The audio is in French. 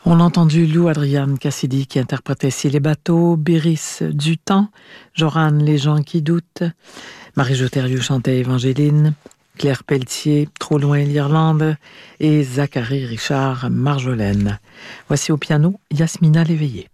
On a entendu Lou Adrian Cassidy qui interprétait Si les bateaux, Béris du temps, Joran Les gens qui doutent, Marie-Jo Thériault chantait Évangéline, Claire Pelletier, Trop loin l'Irlande et Zachary Richard Marjolaine. Voici au piano Yasmina Léveillé.